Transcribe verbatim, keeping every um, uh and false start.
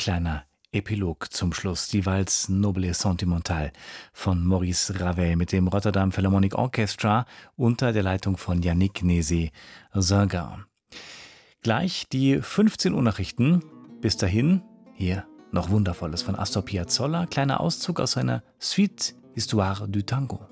kleiner Epilog zum Schluss. Die Valse Noble et Sentimentale von Maurice Ravel mit dem Rotterdam Philharmonic Orchestra unter der Leitung von Yannick Nézet-Séguin. Gleich die fünfzehn Uhr Nachrichten. Bis dahin, hier noch Wundervolles von Astor Piazzolla. Kleiner Auszug aus seiner Suite Histoire du Tango.